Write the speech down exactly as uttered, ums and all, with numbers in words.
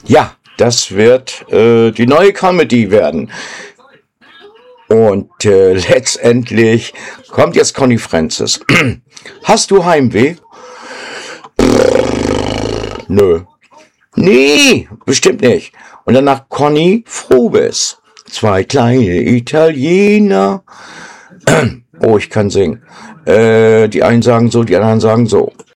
Ja, das wird äh, die neue Comedy werden. Und äh, letztendlich kommt jetzt Conny Francis. Hast du Heimweh? Nö. Nee, bestimmt nicht. Und danach Conny Frobes. Zwei kleine Italiener. Oh, ich kann singen. Äh, die einen sagen so, die anderen sagen so.